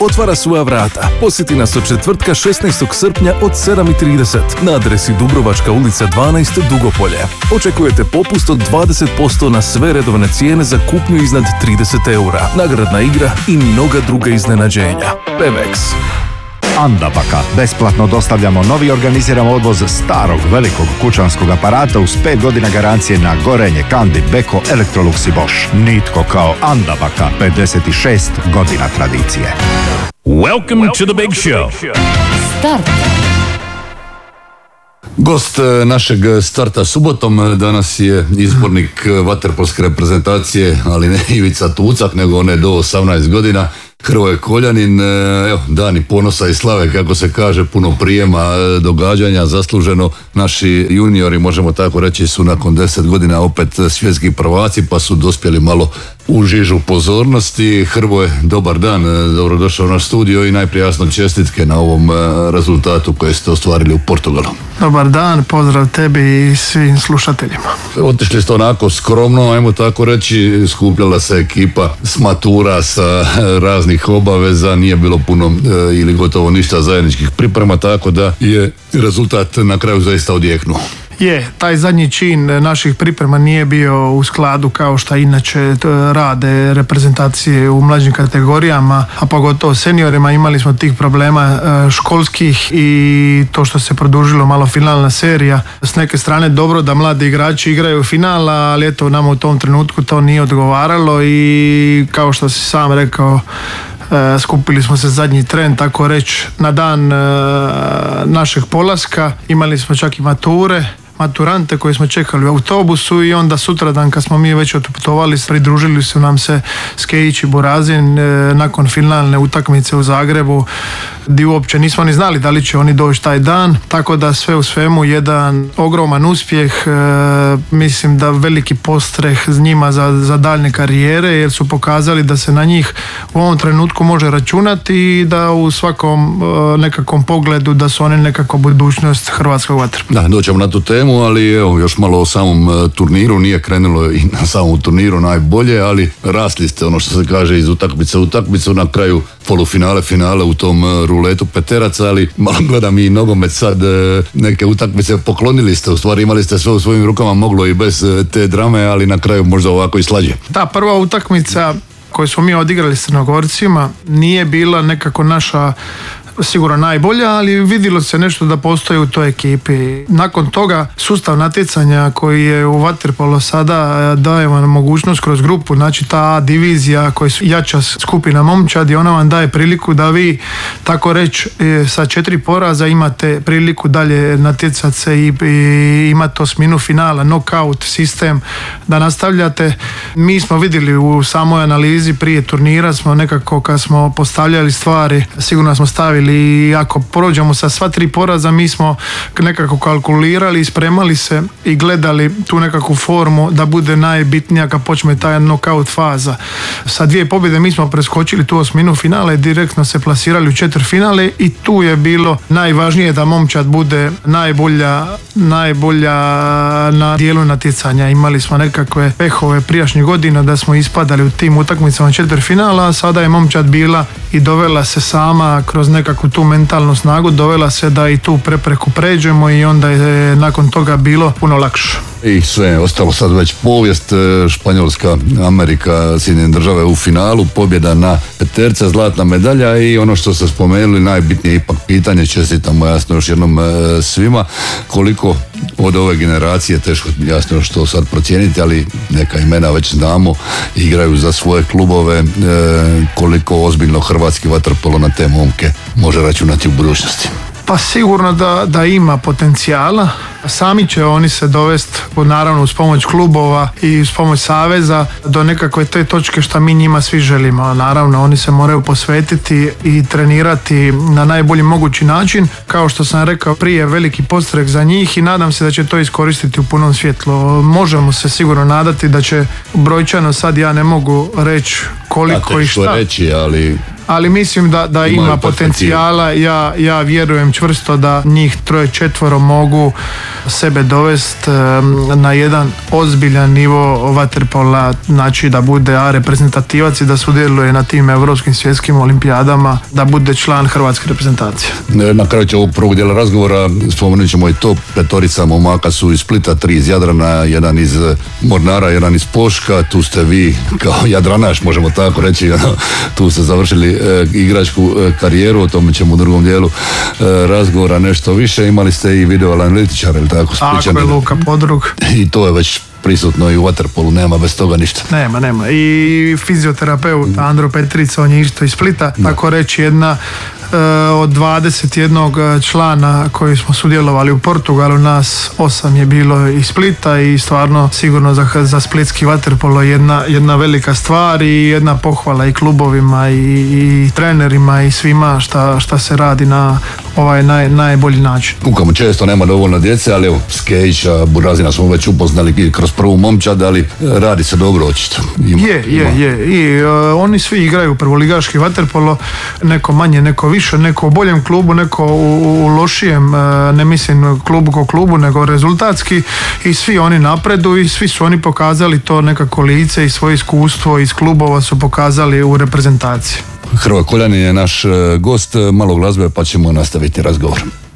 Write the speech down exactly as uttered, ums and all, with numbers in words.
otvara svoja vrata. Posjeti nas od četvrtka šesnaestog srpnja od sedam i trideset na adresi Dubrovačka ulica dvanaest Dugopolje. Očekujete popust od dvadeset posto na sve redovne cijene za kupnju iznad trideset eura, nagradna igra i mnoga druga iznenađenja. Pevex. Andabaka. Besplatno dostavljamo novi organiziran odvoz starog velikog kućanskog aparata uz pet godina garancije na gorenje, Kandi, Beko, Electrolux i Bosch. Nitko kao Andabaka. pedeset šest godina tradicije. Welcome to the big show. Start. Gost našeg starta subotom danas je izbornik vaterpolske reprezentacije, ali ne Ivica Tucak, nego one do osamnaest godina. Hrvoje Koljanin, evo, dani ponosa i slave, kako se kaže, puno prijema, događanja, zasluženo. Naši juniori, možemo tako reći, su nakon deset godina opet svjetski prvaci, pa su dospjeli malo u žižu pozornosti. Hrvoje, dobar dan, dobrodošao u naš studio i najprije jasno čestitke na ovom rezultatu koje ste ostvarili u Portugalu. Dobar dan, pozdrav tebi i svim slušateljima. Otišli ste onako skromno, ajmo tako reći, skupljala se ekipa s matura, sa raznih obaveza, nije bilo puno e, ili gotovo ništa zajedničkih priprema, tako da je rezultat na kraju zaista odjeknuo. Je, taj zadnji čin naših priprema nije bio u skladu kao što inače rade reprezentacije u mlađim kategorijama, a pogotovo seniorima. Imali smo tih problema školskih i to što se produžilo malo finalna serija. S neke strane dobro da mladi igrači igraju finala, ali eto nama u tom trenutku to nije odgovaralo i kao što si sam rekao, skupili smo se zadnji tren, tako reći, na dan našeg polaska. Imali smo čak i mature, maturante koje smo čekali u autobusu i onda sutradan kad smo mi već otputovali, pridružili su nam se Skejić i Burazin e, nakon finalne utakmice u Zagrebu, gdje uopće nismo ni znali da li će oni doći taj dan, tako da sve u svemu jedan ogroman uspjeh, e, mislim da veliki postreh s njima za, za daljne karijere, jer su pokazali da se na njih u ovom trenutku može računati i da u svakom e, nekakvom pogledu da su oni nekako budućnost hrvatskog vaterpola. Da, doćemo na tu temu, ali evo još malo o samom uh, turniru. Nije krenulo i na samom turniru najbolje, ali rasli ste, ono što se kaže, iz utakmice u utakmicu, na kraju polufinale, finale u tom uh, ruletu peteraca, ali malo gledam i nogomet sad, uh, neke utakmice poklonili ste, u stvari imali ste sve u svojim rukama, moglo i bez uh, te drame, ali na kraju možda ovako i slađe. Ta prva utakmica koju smo mi odigrali s Crnogorcima nije bila nekako naša sigurno najbolja, ali vidjelo se nešto da postoji u toj ekipi. Nakon toga sustav natjecanja koji je u vaterpolu sada daje vam mogućnost kroz grupu, znači ta A divizija koja su jača skupina momčadi, ona vam daje priliku da vi, tako reći, sa četiri poraza imate priliku dalje natjecati se i, i imate osminu finala, knockout sistem da nastavljate. Mi smo vidjeli u samoj analizi prije turnira, smo nekako kad smo postavljali stvari, sigurno smo stavili i ako prođemo sa sva tri poraza, mi smo nekako kalkulirali, spremali se i gledali tu nekakvu formu da bude najbitnija kad počne ta knockout faza. Sa dvije pobjede mi smo preskočili tu osminu finale, direktno se plasirali u četvrtfinale i tu je bilo najvažnije da momčad bude najbolja, najbolja na dijelu natjecanja. Imali smo nekakve pehove prijašnjih godina da smo ispadali u tim utakmicama četvrtfinala, a sada je momčad bila i dovela se sama kroz nekakvu tu mentalnu snagu, dovela se da i tu prepreku pređemo i onda je nakon toga bilo puno lakše. I sve ostalo sad već povijest, Španjolska, Amerika, Sjedinjene Države u finalu, pobjeda na peterce, zlatna medalja i ono što ste spomenuli, najbitnije ipak pitanje, čestitamo jasno još jednom svima, koliko od ove generacije, teško jasno što sad procijeniti, ali neka imena već znamo, igraju za svoje klubove, koliko ozbiljno hrvatski vaterpolo na te momke može računati u budućnosti. Pa sigurno da, da ima potencijala. Sami će oni se dovesti, naravno uz pomoć klubova i uz pomoć saveza, do nekakve te točke što mi njima svi želimo. Naravno, oni se moraju posvetiti i trenirati na najbolji mogući način. Kao što sam rekao prije, veliki podstrek za njih i nadam se da će to iskoristiti u punom svjetlu. Možemo se sigurno nadati da će brojčano, sad ja ne mogu reći koliko i šta. Reći, ali... ali mislim da, da ima potencijala. Ja, ja vjerujem čvrsto da njih troje četvoro mogu sebe dovesti na jedan ozbiljan nivo vaterpola, znači da bude A reprezentativac i da sudjeluje na tim europskim svjetskim olimpijadama, da bude član hrvatske reprezentacije. Na kraju će ovog prvog dijela razgovora spomenut ćemo i to, petorica momaka su iz Splita, tri iz Jadrana, jedan iz Mornara, jedan iz Poška, tu ste vi kao Jadranaš, možemo tako reći, tu ste završili e, igračku e, karijeru, o tome ćemo u drugom dijelu e, razgovora nešto više. Imali ste i video analitičar, ili tako? Tako je, Luka Podrug. I to je već prisutno i u vaterpolu, nema bez toga ništa. Nema, nema. I fizioterapeut Andro Petrica, on je isto iz Splita, da. Tako reći jedna od dvadeset jednog člana koji smo sudjelovali u Portugalu, nas osam je bilo iz Splita i stvarno sigurno za, za splitski vaterpolo jedna, jedna velika stvar i jedna pohvala i klubovima i, i trenerima i svima šta, šta se radi na ovaj naj, najbolji način. Kukamo često, nema dovoljno djece, ali evo, Skejića, Burazina smo već upoznali kroz prvu momčad, ali radi se dobro očito. Ima, je, je, ima. je. I uh, oni svi igraju prvoligaški vaterpolo, neko manje, neko više, neko u boljem klubu, neko u, u lošijem, ne mislim klubu ko klubu, nego rezultatski, i svi oni napredu i svi su oni pokazali to nekako lice i svoje iskustvo iz klubova su pokazali u reprezentaciji. Hrvoje Koljanin je naš gost, malo glazbe pa ćemo nastaviti razgovor.